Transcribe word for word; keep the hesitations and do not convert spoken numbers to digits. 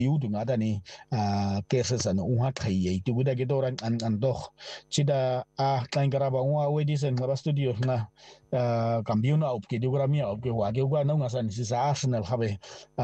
yu du ngada ni cases an unha khaye tu guda ge doran an an doch chida a tlain garaba unha wedi sen ngaba studio na cambiuna op ke diogramia op ke wa ge gwa na ngasan si sa arsenal habe